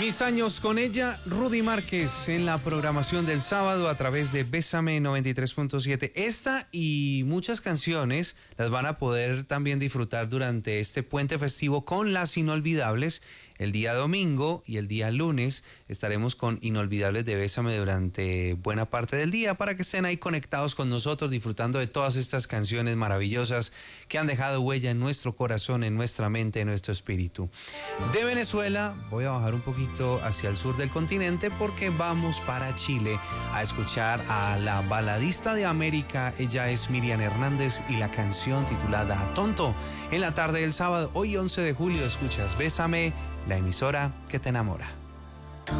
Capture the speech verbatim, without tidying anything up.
Mis años con ella, Rudy Márquez, en la programación del sábado a través de Bésame noventa y tres punto siete. Esta y muchas canciones las van a poder también disfrutar durante este puente festivo con las inolvidables. El día domingo y el día lunes estaremos con Inolvidables de Bésame durante buena parte del día para que estén ahí conectados con nosotros, disfrutando de todas estas canciones maravillosas que han dejado huella en nuestro corazón, en nuestra mente, en nuestro espíritu. De Venezuela voy a bajar un poquito hacia el sur del continente porque vamos para Chile a escuchar a la baladista de América. Ella es Miriam Hernández y la canción titulada Tonto. En la tarde del sábado, hoy once de julio, escuchas Bésame, la emisora que te enamora.